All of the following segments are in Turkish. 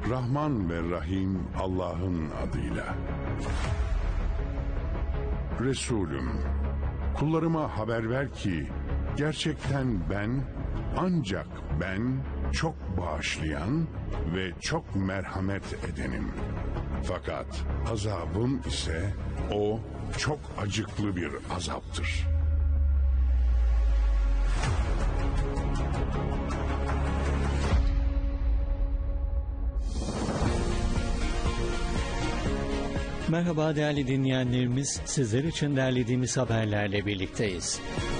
Rahman ve Rahim Allah'ın adıyla. Resulüm, kullarıma haber ver ki gerçekten ben, ancak ben çok bağışlayan ve çok merhamet edenim. Fakat azabım ise o çok acıklı bir azaptır. Merhaba değerli dinleyenlerimiz, sizler için derlediğimiz haberlerle birlikteyiz.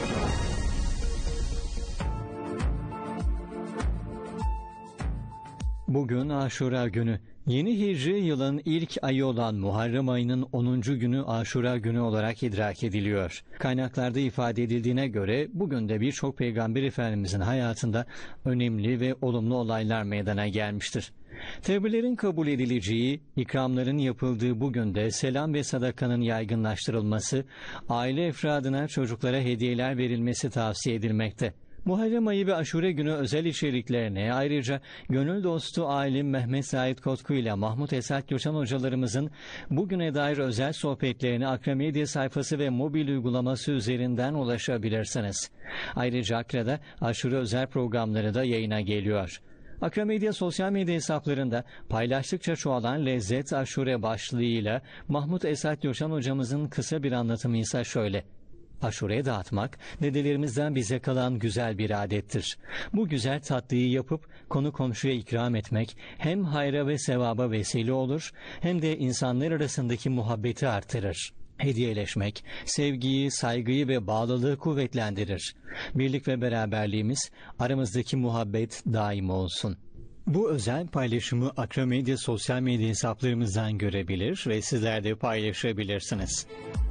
Bugün Aşura günü. Yeni Hicri yılın ilk ayı olan Muharrem ayının 10. günü Aşura günü olarak idrak ediliyor. Kaynaklarda ifade edildiğine göre bugün de birçok Peygamber Efendimizin hayatında önemli ve olumlu olaylar meydana gelmiştir. Tevbelerin kabul edileceği, ikramların yapıldığı bugün de selam ve sadakanın yaygınlaştırılması, aile efradına çocuklara hediyeler verilmesi tavsiye edilmekte. Muharrem ayı ve Aşure günü özel içeriklerine ayrıca gönül dostu alim Mehmet Said Kotku ile Mahmut Esat Göçen hocalarımızın bugüne dair özel sohbetlerine Akramedya sayfası ve mobil uygulaması üzerinden ulaşabilirsiniz. Ayrıca Akra'da Aşure özel programları da yayına geliyor. Akramedya sosyal medya hesaplarında paylaştıkça çoğalan Lezzet Aşure başlığıyla Mahmut Esat Göçen hocamızın kısa bir anlatımı ise şöyle: Aşure'ye dağıtmak, dedelerimizden bize kalan güzel bir adettir. Bu güzel tatlıyı yapıp konu komşuya ikram etmek hem hayra ve sevaba vesile olur, hem de insanlar arasındaki muhabbeti artırır. Hediyeleşmek, sevgiyi, saygıyı ve bağlılığı kuvvetlendirir. Birlik ve beraberliğimiz, aramızdaki muhabbet daim olsun. Bu özel paylaşımı Akramedya sosyal medya hesaplarımızdan görebilir ve sizler de paylaşabilirsiniz.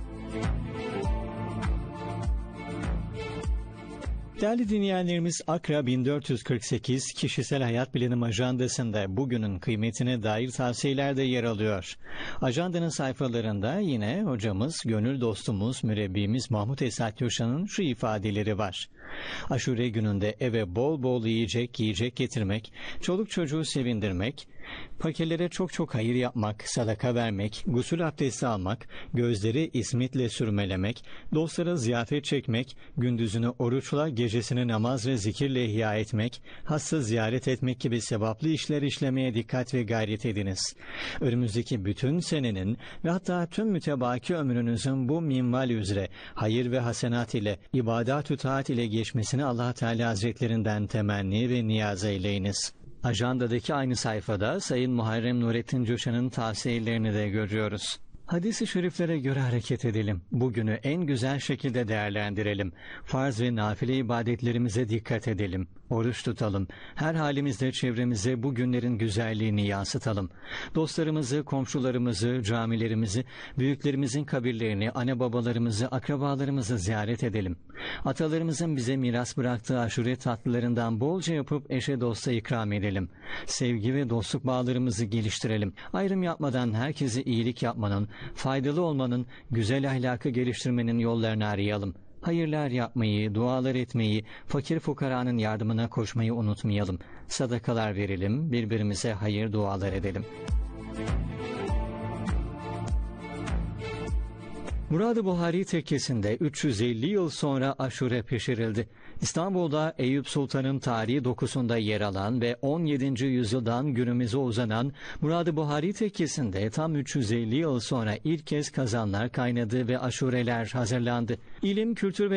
Değerli dinleyenlerimiz, Akra 1448 Kişisel Hayat Planım Ajandası'nda bugünün kıymetine dair tavsiyeler de yer alıyor. Ajandanın sayfalarında yine hocamız, gönül dostumuz, mürebbimiz Mahmut Esat Göçen'in şu ifadeleri var. Aşure gününde eve bol bol yiyecek getirmek, çoluk çocuğu sevindirmek, fakirlere çok hayır yapmak, sadaka vermek, gusül abdesti almak, gözleri ismitle sürmelemek, dostlara ziyafet çekmek, gündüzünü oruçla, gecesini namaz ve zikirle ihya etmek, hasta ziyaret etmek gibi sevaplı işler işlemeye dikkat ve gayret ediniz. Önümüzdeki bütün senenin ve hatta tüm mütebaki ömrünüzün bu minval üzere hayır ve hasenat ile, ibadat-ı taat ile geçmesini Allah Teala Hazretlerinden temenni ve niyaz eyleyiniz. Ajandadaki aynı sayfada Sayın Muharrem Nurettin Coşan'ın tavsiyelerini de görüyoruz. Hadis-i şeriflere göre hareket edelim. Bugünü en güzel şekilde değerlendirelim. Farz ve nafile ibadetlerimize dikkat edelim. Oruç tutalım. Her halimizde çevremize bu günlerin güzelliğini yansıtalım. Dostlarımızı, komşularımızı, camilerimizi, büyüklerimizin kabirlerini, anne babalarımızı, akrabalarımızı ziyaret edelim. Atalarımızın bize miras bıraktığı aşure tatlılarından bolca yapıp eşe dosta ikram edelim. Sevgi ve dostluk bağlarımızı geliştirelim. Ayrım yapmadan herkese iyilik yapmanın, faydalı olmanın, güzel ahlakı geliştirmenin yollarını arayalım. Hayırlar yapmayı, dualar etmeyi, fakir fukaranın yardımına koşmayı unutmayalım. Sadakalar verelim, birbirimize hayır dualar edelim. Murad-ı Buhari tekkesinde 350 yıl sonra aşure pişirildi. İstanbul'da Eyüp Sultan'ın tarihi dokusunda yer alan ve 17. yüzyıldan günümüze uzanan Murad-ı Buhari tekkesinde tam 350 yıl sonra ilk kez kazanlar kaynadı ve aşureler hazırlandı. İlim, kültür ve